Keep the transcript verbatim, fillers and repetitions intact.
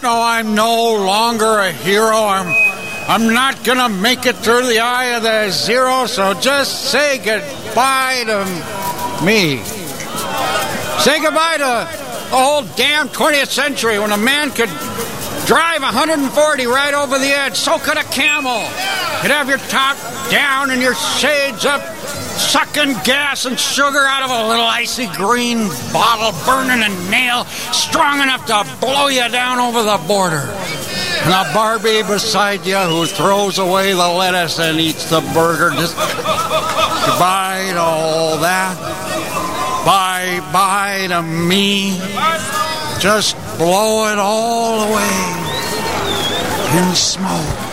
know I'm no longer a hero. I'm, I'm not going to make it through the eye of the zero, so just say goodbye to me. Say goodbye to the whole damn twentieth century when a man could drive one hundred forty right over the edge. So could a camel. You'd have your top down and your shades up, sucking gas and sugar out of a little icy green bottle, burning a nail strong enough to blow you down over the border. And a Barbie beside you who throws away the lettuce and eats the burger. Just goodbye to all that. Bye-bye to me. Just blow it all away in smoke.